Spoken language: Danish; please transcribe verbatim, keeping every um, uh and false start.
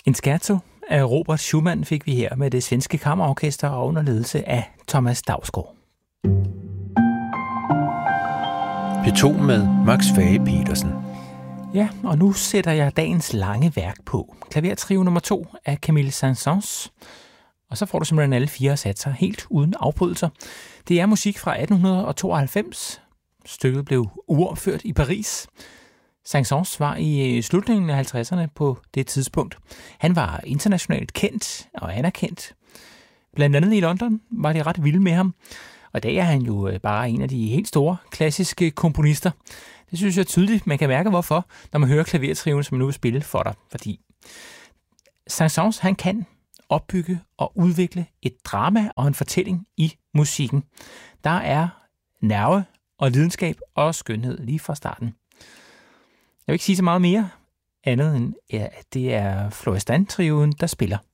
En scherzo af Robert Schumann fik vi her med det svenske kammerorkester og under ledelse af Thomas Dausgaard. P to med Max Fage-Petersen. Ja, og nu sætter jeg dagens lange værk på. Klavertrio nummer to af Camille Saint-Saëns. Og så får du simpelthen alle fire satser helt uden afbrydelser. Det er musik fra atten tooghalvfems. Stykket blev uopført i Paris. Saint-Saëns var i slutningen af halvtredserne på det tidspunkt. Han var internationalt kendt og anerkendt. Blandt andet i London var det ret vildt med ham. Og i dag er han jo bare en af de helt store klassiske komponister. Det synes jeg tydeligt, man kan mærke hvorfor, når man hører klavertrioen, som nu vil spille for dig. Fordi Saint-Saëns, han kan opbygge og udvikle et drama og en fortælling i musikken. Der er nerve og lidenskab og skønhed lige fra starten. Jeg vil ikke sige så meget mere andet end, at det er Florestan-trioen, der spiller.